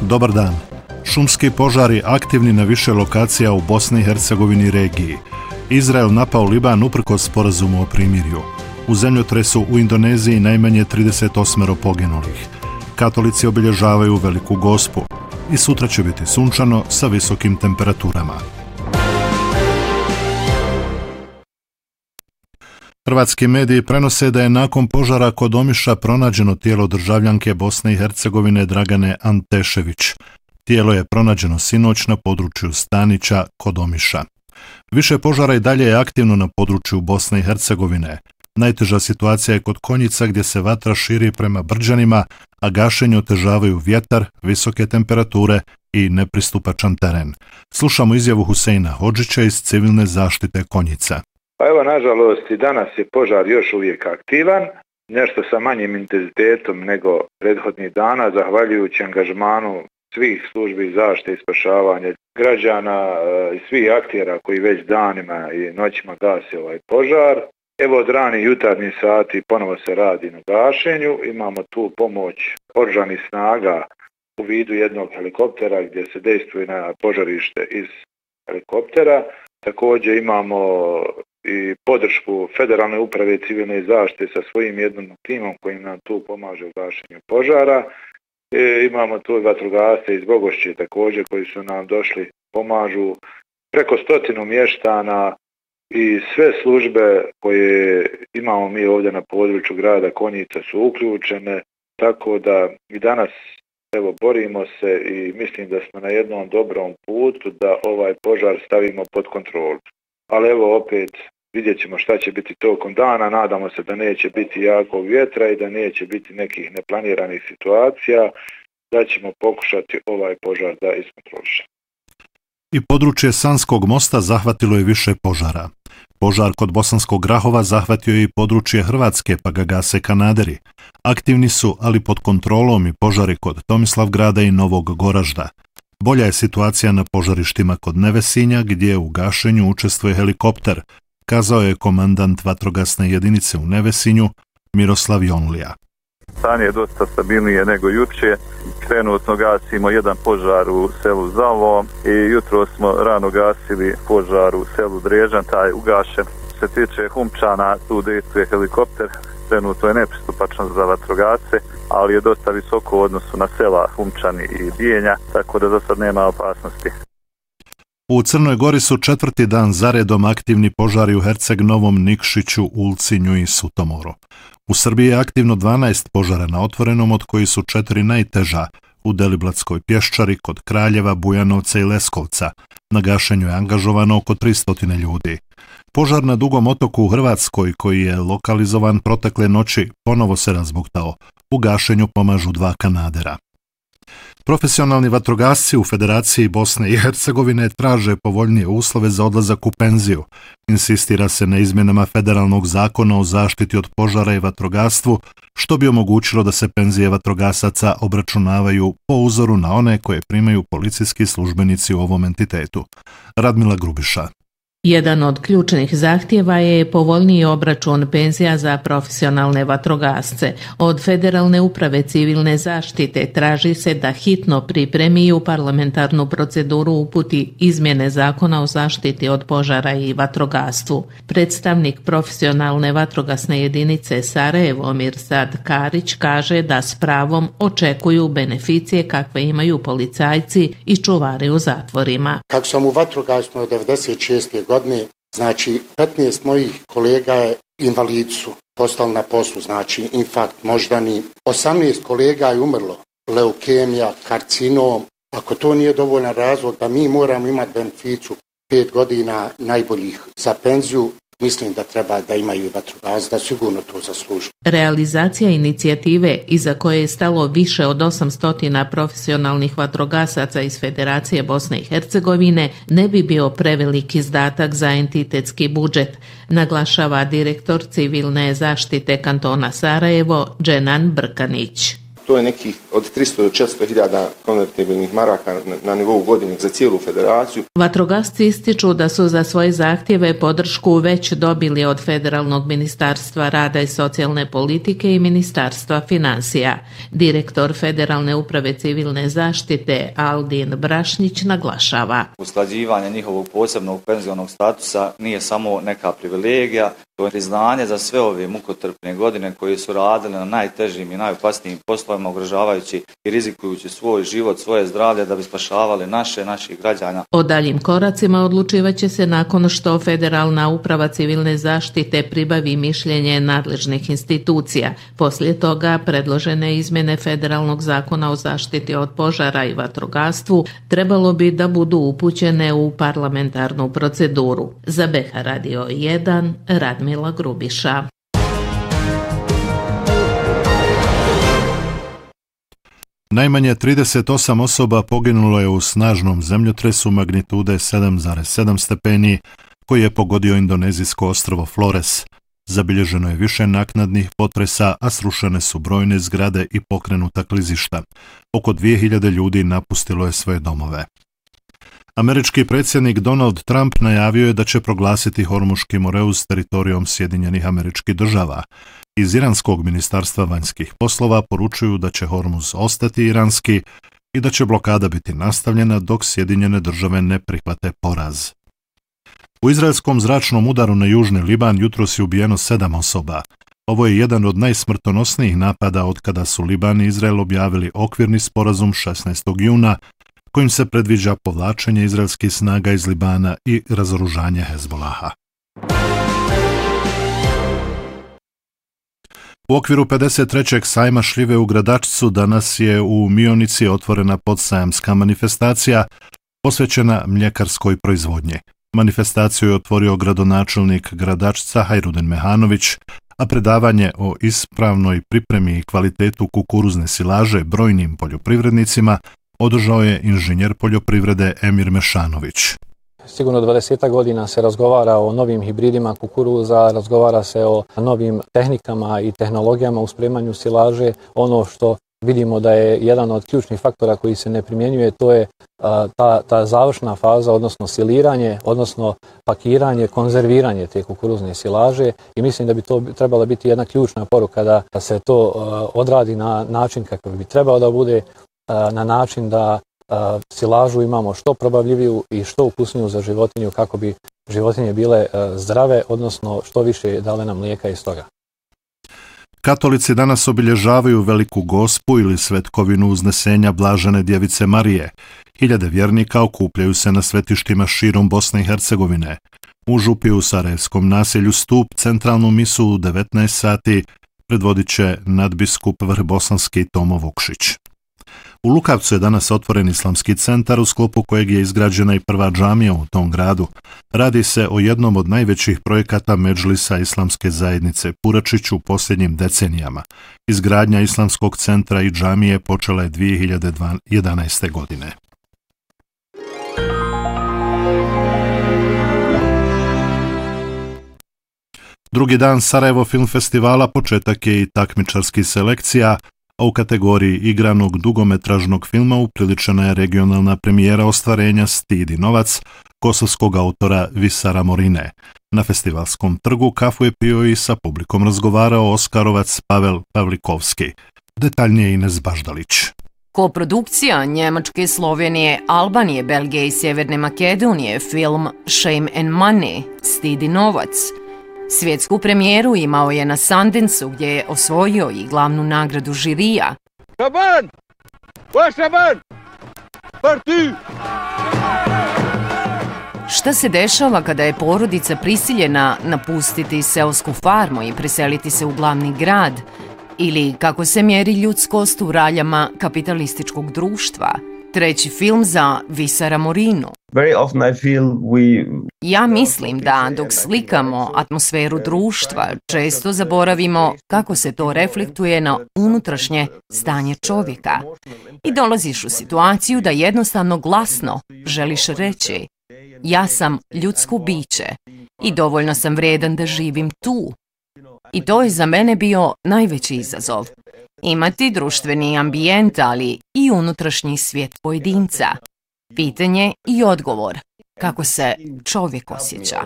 Dobar dan. Šumski požari aktivni na više lokacija u Bosni i Hercegovini i regiji. Izrael napao Liban uprkos sporazumu o primirju. U zemljotresu u Indoneziji najmanje 38 poginulih. Katolici obilježavaju Veliku Gospu. I sutra će biti sunčano sa visokim temperaturama. Hrvatski mediji prenose da je nakon požara kod Omiša pronađeno tijelo državljanke Bosne i Hercegovine Dragane Antešević. Tijelo je pronađeno sinoć na području Stanića kod Omiša. Više požara i dalje je aktivno na području Bosne i Hercegovine. Najteža situacija je kod Konjica gdje se vatra širi prema Brđanima, a gašenje otežavaju vjetar, visoke temperature i nepristupačan teren. Slušamo izjavu Huseina Hodžića iz civilne zaštite Konjica. Pa evo, nažalost, i danas je požar još uvijek aktivan, nešto sa manjim intenzitetom nego prethodnih dana, zahvaljujući angažmanu svih službi zaštite i spašavanja građana i svih aktera koji već danima i noćima gase ovaj požar. Evo, od ranih jutarnjih sati ponovo se radi na gašenju, imamo tu pomoć oružanih snaga u vidu jednog helikoptera gdje se dejstvuje na požarište iz helikoptera. Također imamo i podršku Federalne uprave civilne zaštite sa svojim jednim timom koji nam tu pomaže u gašenju požara. Imamo tu vatrogasce iz Bogošće također koji su nam došli, pomažu, preko 100 mještana i sve službe koje imamo mi ovdje na području grada Konjica su uključene, tako da i danas evo borimo se i mislim da smo na jednom dobrom putu da ovaj požar stavimo pod kontrolu. Ali evo opet vidjet ćemo šta će biti tokom dana, nadamo se da neće biti jakog vjetra i da neće biti nekih neplaniranih situacija, da ćemo pokušati ovaj požar da iskontrolišemo. I područje Sanskog mosta zahvatilo je više požara. Požar kod Bosanskog Grahova zahvatio je i područje Hrvatske, pa ga gase kanaderi. Aktivni su, ali pod kontrolom, i požari kod Tomislavgrada i Novog Goražda. Bolja je situacija na požarištima kod Nevesinja, gdje u gašenju učestvuje helikopter, kazao je komandant vatrogasne jedinice u Nevesinju Miroslav Jonlija. Stanje je dosta stabilnije nego juče. Trenutno gasimo jedan požar u selu Zalo i jutro smo rano gasili požar u selu Drežan, taj ugašen. Se tiče Humčana, tu dejstvuje helikopter, trenutno je nepristupačan za vatrogasce, ali je dosta visoko u odnosu na sela Humčani i Bijenja, tako da za sad nema opasnosti. U Crnoj Gori su 4. dan zaredom aktivni požari u Herceg Novom, Nikšiću, Ulcinju i Sutomoru. U Srbiji je aktivno 12 požara na otvorenom, od koji su 4 najteža u Deliblatskoj Pješčari, kod Kraljeva, Bujanovca i Leskovca. Na gašenju je angažovano oko 300 ljudi. Požar na Dugom otoku u Hrvatskoj, koji je lokalizovan protekle noći, ponovo se razbuktao. U gašenju pomažu 2 kanadera. Profesionalni vatrogasci u Federaciji Bosne i Hercegovine traže povoljnije uslove za odlazak u penziju. Insistira se na izmjenama federalnog zakona o zaštiti od požara i vatrogastvu, što bi omogućilo da se penzije vatrogasaca obračunavaju po uzoru na one koje primaju policijski službenici u ovom entitetu. Radmila Grubiša. Jedan od ključnih zahtjeva je povoljniji obračun penzija za profesionalne vatrogasce. Od Federalne uprave civilne zaštite traži se da hitno pripremi i u parlamentarnu proceduru uputi izmjene zakona o zaštiti od požara i vatrogastvu. Predstavnik profesionalne vatrogasne jedinice Sarajevo Mirsad Karić kaže da s pravom očekuju beneficije kakve imaju policajci i čuvari u zatvorima. Kako sam u vatrogasnoj od 96. godine, znači 15 mojih kolega je invalidi su postali na poslu, znači infarkt moždani. 18 kolega je umrlo, leukemija, karcinom. Ako to nije dovoljan razlog da mi moramo imati beneficiju 5 godina najboljih za penziju, mislim da treba da imaju vatrogasci, da sigurno to zaslužuju. Realizacija inicijative iza koje je stalo više od 800 profesionalnih vatrogasaca iz Federacije Bosne i Hercegovine ne bi bio prevelik izdatak za entitetski budžet, naglašava direktor civilne zaštite kantona Sarajevo Dženan Brkanić. to je nekih od 300 do 400 hiljada konvertibilnih maraka na nivou godišnjeg za cijelu federaciju. Vatrogasci ističu da su za svoje zahtjeve podršku već dobili od Federalnog ministarstva rada i socijalne politike i Ministarstva financija. Direktor Federalne uprave civilne zaštite Aldin Brašnić naglašava. Usklađivanje njihovog posebnog penzionog statusa nije samo neka privilegija, to je priznanje za sve ove mukotrpne godine koje su radili na najtežim i najopasnijim poslovima, ugrožavajući i rizikujući svoj život, svoje zdravlje da bi spašavali naših građana. O daljim koracima odlučivat će se nakon što Federalna uprava civilne zaštite pribavi mišljenje nadležnih institucija. Poslije toga predložene izmjene Federalnog zakona o zaštiti od požara i vatrogastvu trebalo bi da budu upućene u parlamentarnu proceduru. Za BH Radio 1, Radmila Grubiša. Najmanje 38 osoba poginulo je u snažnom zemljotresu magnitude 7,7 stepeni koji je pogodio indonezijsko ostrvo Flores. Zabilježeno je više naknadnih potresa, a srušene su brojne zgrade i pokrenuta klizišta. Oko 2000 ljudi napustilo je svoje domove. Američki predsjednik Donald Trump najavio je da će proglasiti Hormuški Moreus teritorijom Sjedinjenih Američkih Država. Iz Iranskog ministarstva vanjskih poslova poručuju da će Hormuz ostati iranski i da će blokada biti nastavljena dok Sjedinjene Države ne prihvate poraz. U izraelskom zračnom udaru na južni Liban jutros je ubijeno 7 osoba. Ovo je jedan od najsmrtonosnijih napada od kada su Liban i Izrael objavili okvirni sporazum 16. juna, kojim se predviđa povlačenje izraelskih snaga iz Libana i razoružanje Hezbolaha. U okviru 53. sajma šljive u Gradačcu danas je u Mionici otvorena podsajamska manifestacija posvećena mljekarskoj proizvodnji. Manifestaciju je otvorio gradonačelnik Gradačca Hajrudin Mehanović, a predavanje o ispravnoj pripremi i kvalitetu kukuruzne silaže brojnim poljoprivrednicima održao je inženjer poljoprivrede Emir Mešanović. Sigurno 20 godina se razgovara o novim hibridima kukuruza, razgovara se o novim tehnikama i tehnologijama u spremanju silaže. Ono što vidimo da je jedan od ključnih faktora koji se ne primjenjuje, to je ta završna faza, odnosno siliranje, odnosno pakiranje, konzerviranje te kukuruzne silaže i mislim da bi to trebala biti jedna ključna poruka da se to odradi na način kakav bi trebao da bude, na način da silažu imamo što probavljiviju i što ukusniju za životinju kako bi životinje bile zdrave, odnosno što više dale nam mlijeka iz toga. Katolici danas obilježavaju Veliku Gospu ili Svetkovinu uznesenja Blažene Djevice Marije. Hiljade vjernika okupljaju se na svetištima širom Bosne i Hercegovine. U župi u sarajevskom naselju Stup centralnu misu u 19 sati predvodit će nadbiskup vrhbosanski Tomo Vukšić. U Lukavcu je danas otvoren islamski centar u sklopu kojeg je izgrađena i prva džamija u tom gradu. Radi se o jednom od najvećih projekata Medžlisa islamske zajednice Puračić u posljednjim decenijama. Izgradnja islamskog centra i džamije počela je 2011. godine. Drugi dan Sarajevo Film Festivala početak je i takmičarskih selekcija, a u kategoriji igranog dugometražnog filma upriličena je regionalna premijera ostvarenja Stid i novac kosovskog autora Visara Morine. Na festivalskom trgu kafu je pio i sa publikom razgovarao Oskarovac Pavel Pavlikovski. Detaljnije Ines Baždalić. Koprodukcija Njemačke, Slovenije, Albanije, Belgije i Sjeverne Makedonije, film Shame and Money, Stid i novac. Svjetsku premijeru imao je na Sundanceu gdje je osvojio i glavnu nagradu žirija. Šaban! Šaban! Parti! Šta se dešava kada je porodica prisiljena napustiti seosku farmu i preseliti se u glavni grad? Ili kako se mjeri ljudskost u raljama kapitalističkog društva? Treći film za Visara Morinu. Ja mislim da dok slikamo atmosferu društva, često zaboravimo kako se to reflektuje na unutrašnje stanje čovjeka. I dolaziš u situaciju da jednostavno glasno želiš reći: ja sam ljudsko biće i dovoljno sam vrijedan da živim tu. I to je za mene bio najveći izazov. imati društveni ambijent, ali i unutrašnji svijet pojedinca. Pitanje i odgovor. Kako se čovjek osjeća?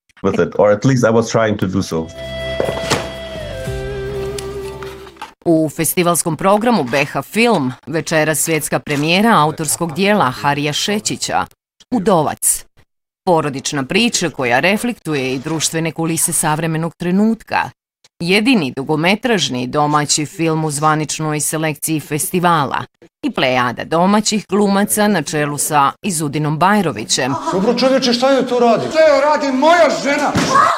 U festivalskom programu BH Film večeras svjetska premijera autorskog dijela Harija Šećića Udovac. Porodična priča koja reflektuje i društvene kulise savremenog trenutka. Jedini dugometražni domaći film u zvaničnoj selekciji festivala i plejada domaćih glumaca na čelu sa Izudinom Bajrovićem. Dobro čovječe, šta je to radi? Šta je radi moja žena?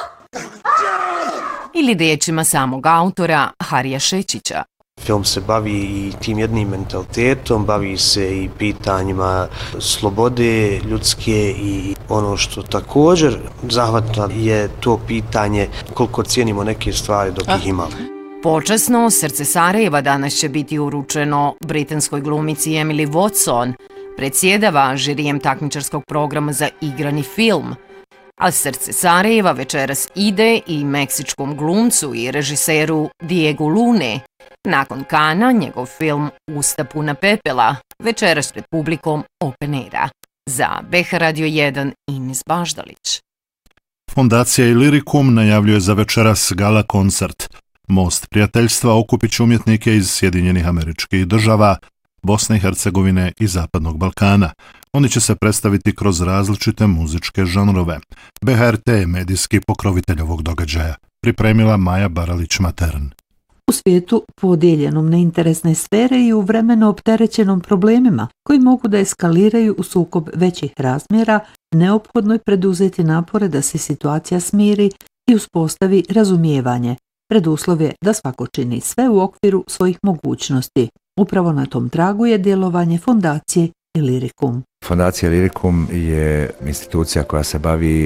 Ili riječima samog autora Harija Šećića. Film se bavi i tim jednim mentalitetom, bavi se i pitanjima slobode ljudske i ono što također zahvata je to pitanje koliko cijenimo neke stvari dok ih imamo. Počasno Srce Sarajeva danas će biti uručeno britanskoj glumici Emily Watson, predsjedava žirijem takmičarskog programa za igrani film. A Srce Sarajeva večeras ide i meksičkom glumcu i režiseru Diego Lune. Nakon Kana, njegov film Usta puna pepela, večeras pred publikom Open Aira. Za BH Radio 1 Ines Baždalić. Fondacija Illyricum najavljuje za večeras gala koncert. Most prijateljstva okupit će umjetnike iz Sjedinjenih Američkih Država, Bosne i Hercegovine i Zapadnog Balkana. Oni će se predstaviti kroz različite muzičke žanrove. BHRT je medijski pokrovitelj ovog događaja, pripremila Maja Baralić-Matern. U svijetu podijeljenom na interesne sfere i u vremenu opterećenom problemima koji mogu da eskaliraju u sukob većih razmjera, neophodno je preduzeti napore da se situacija smiri i uspostavi razumijevanje. Preduslov je da svako čini sve u okviru svojih mogućnosti. Upravo na tom tragu je djelovanje fondacije Illyricum. Fondacija Illyricum je institucija koja se bavi